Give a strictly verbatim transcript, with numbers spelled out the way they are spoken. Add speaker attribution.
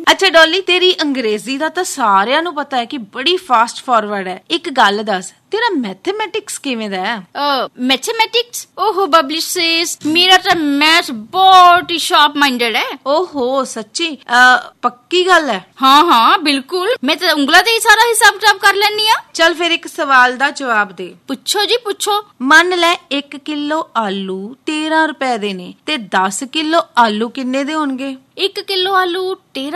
Speaker 1: ਅੱਛਾ ਡੋਲੀ, ਤੇਰੀ ਅੰਗਰੇਜ਼ੀ ਦਾ ਤਾਂ ਸਾਰਿਆਂ ਨੂੰ ਪਤਾ ਹੈ ਕਿ ਬੜੀ ਫਾਸਟ ਫਾਰਵਰਡ ਹੈ। ਇੱਕ ਗੱਲ ਦੱਸ, ਤੇਰਾ ਮੈਥਮੈਟਿਕਸ ਕਿਵੇਂ ਦਾ ਹੈ?
Speaker 2: ਮੈਥਮੈਟਿਕਸ? ਓਹੋ ਬਬਲੀ ਸਿਸ, ਮੇਰਾ ਤਾਂ ਮੈਥ ਬਹੁਤ ਹੀ ਸ਼ਾਰਪ ਮਾਈਂਡਡ ਹੈ।
Speaker 1: ਓਹੋ ਸੱਚੀ? ਅਹ ਪੱਕੀ ਗੱਲ ਹੈ?
Speaker 2: ਹਾਂ ਹਾਂ ਬਿਲਕੁਲ, ਮੈਂ ਤਾਂ ਉਂਗਲਾਂ ਤੇ ਹੀ ਸਾਰਾ ਹਿਸਾਬ ਕਿਤਾਬ ਕਰ ਲੈਣੀ ਆ।
Speaker 1: ਚੱਲ ਫਿਰ ਇੱਕ ਸਵਾਲ ਦਾ ਜਵਾਬ ਦੇ।
Speaker 2: ਪੁੱਛੋ ਜੀ ਪੁੱਛੋ।
Speaker 1: ਮੰਨ ਲੈ ਇੱਕ ਕਿਲੋ ਆਲੂ ਤੇਰਾਂ ਰੁਪਏ ਦੇ ਨੇ ਤੇ ਦਸ ਕਿਲੋ ਆਲੂ ਕਿੰਨੇ ਦੇ ਹੋਣਗੇ?
Speaker 2: ਇੱਕ ਕਿਲੋ ਆਲੂ ਤੇਰਾਂ